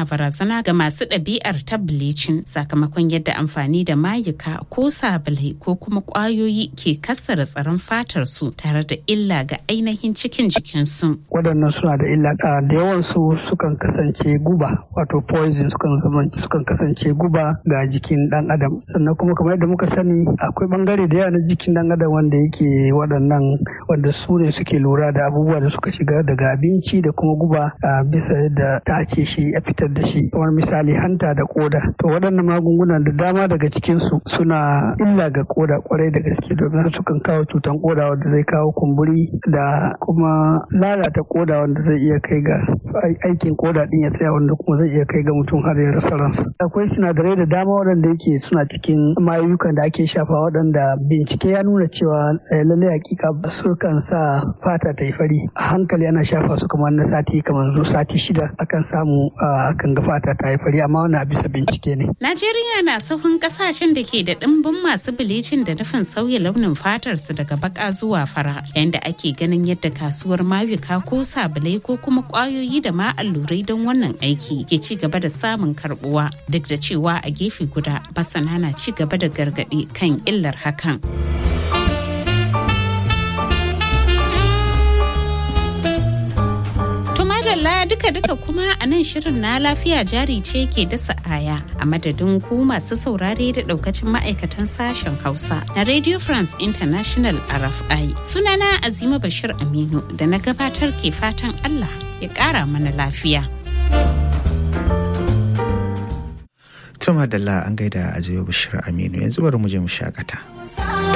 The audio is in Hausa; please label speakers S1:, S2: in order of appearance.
S1: na barazana ga masu ɗabi'ar ta bleaching sakamakon yadda amfani da mayuka ko sabulai ko kuma ƙwayoyi ke kassara tsaron fatar su tare da illa ga ainihin cikin jikinsu.
S2: Waɗannan suna da illa da yawan su sukan kasance guba, wato poison sukan kasance guba ga jikin ɗan adam. Sannan kuma kamar yadda muka sani akwai bangare da yawa na jikin ɗan adam wanda yake waɗannan wanda su ne suke lura da abubuwa da suka shiga daga abinci da kuma guba bisa yadda ta ce shi a fitar da shi, kamar misali hanta da koda. To waɗannan magungunan da dama daga cikinsu suna illa ga koda kwarai da gaske, domin sukan kawo cutan koda wanda zai kawo kumburi da kuma lalata koda wanda zai iya kai ga aikin koda din ya tsaya, wanda kuma zai iya kai ga mutum har ya rasa ransa. Akwai sinadarai da dama waɗanda yake suna cikin mayukan da ake shafa waɗanda bincike ya nuna cewa lallai hakika sukan sa fata ta yi fari. A hankali ana shafa su kamar na sati 6 akan samu akan ga fata ta yi fari, amma wannan bisa bincike ne.
S1: Najeriya na sahun kasashen da ke da ɗimbin masu bilicin da nufin sauya launin fatarsu daga baka zuwa fara, yanda ake ganin yadda kasuwar mayuka ko sabulai ko kuma ƙwayoyi da ma allurai don wannan aiki ke ci gaba da samun karbuwa, duk da cewa a gefe guda masana na ci gaba da gargaɗi kan illar hakan. Duka kuma a nan shirin na lafiya jari ce ke dasa aya a madadin ku masu saurare da daukacin ma'aikatan sashen Hausa na Radio France International RFI. Sunana Azima Bashir Aminu da na gabatar ke fatan Allah ya ƙara mana lafiya.
S3: Tuma Dalla an gaida Azima Bashir Aminu, yanzu bari mu je mu shakata.